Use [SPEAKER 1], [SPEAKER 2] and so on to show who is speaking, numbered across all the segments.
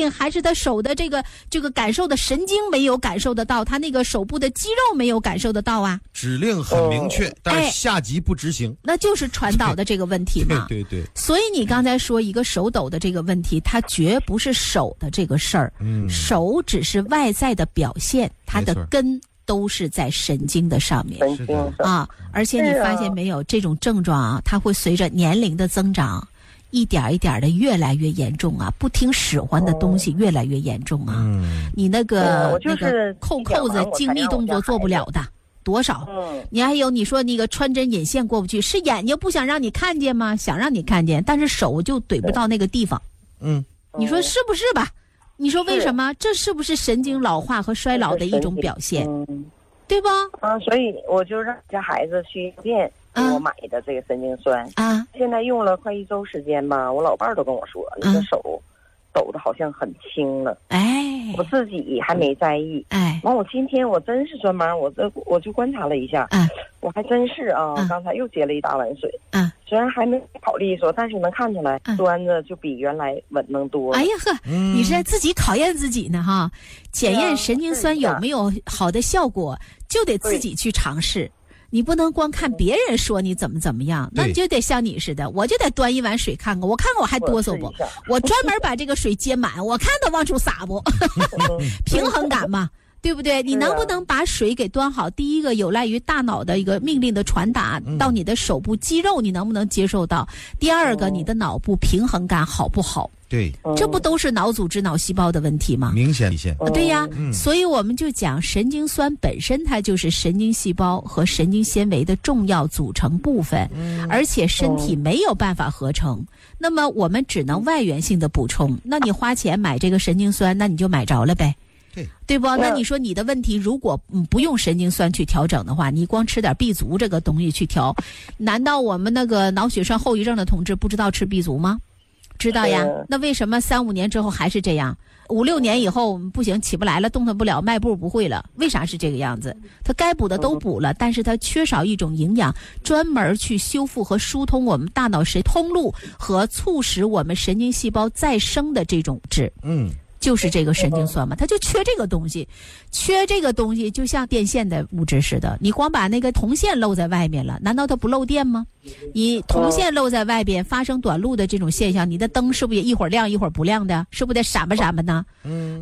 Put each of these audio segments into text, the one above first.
[SPEAKER 1] 令，还是他手的这个感受的神经没有感受得到，他那个手部的肌肉没有感受得到啊？
[SPEAKER 2] 指令很明确，但是下级不执行，
[SPEAKER 1] 那就是传导的这个问题嘛。
[SPEAKER 2] 对。
[SPEAKER 1] 所以你刚才说一个手抖的这个问题，它绝不是手的这个事儿，手只是外在的表现，它的根都是在神经的上面啊。而且你发现没有，这种症状啊，它会随着年龄的增长，一点一点的越来越严重啊，不听使唤的东西越来越严重啊。你那个扣子精密动作做不了的多少？你还有你说那个穿针引线过不去，是眼睛不想让你看见吗？想让你看见，但是手就怼不到那个地方。你说是不是吧？你说为什么？这是不是神经老化和衰老的一种表现？对吧？
[SPEAKER 3] 所以我就让家孩子去医院给我买的这个神经酸现在用了快1周时间吧，我老伴儿都跟我说，你的手抖的好像很轻了。我自己还没在意。完我今天我真是专门我就观察了一下，我还真是刚才又接了一大碗水。虽然还没跑利索，但是能看出来端着就比原来稳能多。
[SPEAKER 1] 哎呀呵，你是自己考验自己呢哈？检验神经酸有没有好的效果，就得自己去尝试。你不能光看别人说你怎么样，那你就得像你似的，我就得端一碗水看看，我看看我还哆嗦不？我专门把这个水接满，我看它往出洒不？平衡感嘛。对不对？你能不能把水给端好？第一个有赖于大脑的一个命令的传达到你的手部肌肉，你能不能接受到？第二个，你的脑部平衡感好不好？
[SPEAKER 2] 对，
[SPEAKER 1] 这不都是脑组织、脑细胞的问题吗？
[SPEAKER 2] 明显一些。
[SPEAKER 1] 对呀，所以我们就讲神经酸本身它就是神经细胞和神经纤维的重要组成部分，而且身体没有办法合成，那么我们只能外源性的补充。那你花钱买这个神经酸，那你就买着了呗。对不？那你说你的问题如果不用神经酸去调整的话，你光吃点 B 族这个东西去调，难道我们那个脑血栓后遗症的同志不知道吃 B 族吗？知道呀。那为什么3-5年之后还是这样？5-6年以后不行，起不来了，动弹不了，迈步不会了，为啥是这个样子？它该补的都补了，但是它缺少一种营养，专门去修复和疏通我们大脑神通路和促使我们神经细胞再生的这种质。就是这个神经酸嘛，它就缺这个东西，就像电线的物质似的，你光把那个铜线露在外面了，难道它不漏电吗？你铜线露在外边发生短路的这种现象，你的灯是不是也一会儿亮一会儿不亮的？是不是得闪吧闪吧呢？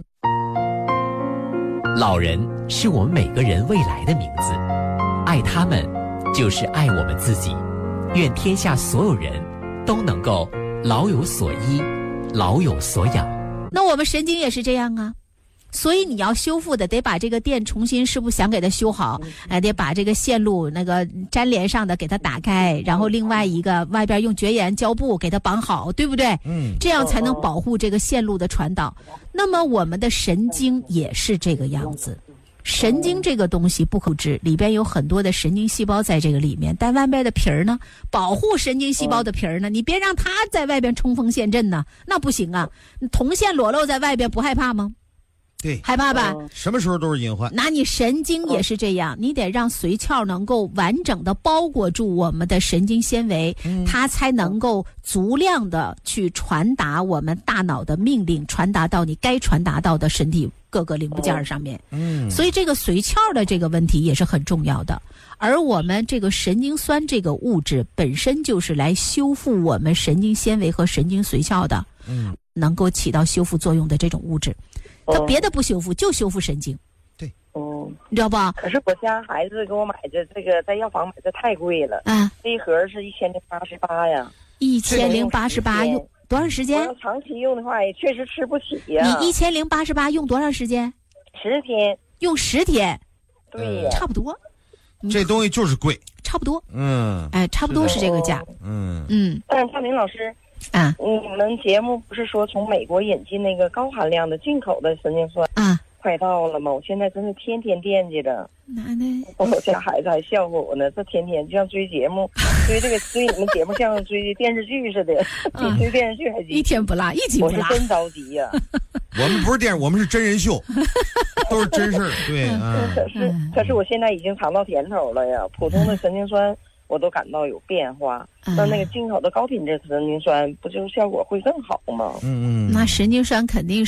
[SPEAKER 4] 老人是我们每个人未来的名字，爱他们就是爱我们自己。愿天下所有人都能够老有所依，老有所养。
[SPEAKER 1] 那我们神经也是这样啊，所以你要修复的得把这个电重新，是不是想给它修好？得把这个线路那个粘连上的给它打开，然后另外一个外边用绝缘胶布给它绑好，对不对？这样才能保护这个线路的传导。那么我们的神经也是这个样子。神经这个东西不可知，里边有很多的神经细胞在这个里面，但外边的皮儿呢，保护神经细胞的皮儿呢，你别让它在外边冲锋陷阵呢，那不行啊！铜线裸露在外边不害怕吗？
[SPEAKER 2] 对，
[SPEAKER 1] 害怕吧？
[SPEAKER 2] 什么时候都是隐患。
[SPEAKER 1] 那你神经也是这样，你得让髓鞘能够完整的包裹住我们的神经纤维，它才能够足量的去传达我们大脑的命令，传达到你该传达到的身体各个零部件上面。所以这个髓鞘的这个问题也是很重要的。而我们这个神经酸这个物质本身就是来修复我们神经纤维和神经髓鞘的，能够起到修复作用的这种物质。它别的不修复，就修复神经。
[SPEAKER 2] 对，
[SPEAKER 1] 你知道吧？
[SPEAKER 3] 可是我家孩子给我买的这个在药房买的太贵了这一盒是1088呀。
[SPEAKER 1] 1088用多长时间？
[SPEAKER 3] 我要长期用的话也确实吃不起呀。
[SPEAKER 1] 你1088用多长时间
[SPEAKER 3] ？10天。
[SPEAKER 1] 用10天。
[SPEAKER 3] 对呀，
[SPEAKER 1] 差不多。
[SPEAKER 2] 这东西就是贵。
[SPEAKER 1] 差不多。差不多是这个价。
[SPEAKER 3] 但是大明老师。你们节目不是说从美国引进那个高含量的进口的神经酸快到了吗？我现在真是天天惦记着。我家孩子还笑话我呢，这天天就像追节目，追你们节目像追电视剧似的，比追电视剧还急，
[SPEAKER 1] 一天不落，一集不落。
[SPEAKER 3] 我是真着急呀。
[SPEAKER 2] 我们不是电视，我们是真人秀，都是真事儿。对，
[SPEAKER 3] 可是我现在已经尝到甜头了呀，普通的神经酸我都感到有变化，那个进口的高品质神经酸不就效果会更好吗？
[SPEAKER 1] 那神经酸肯定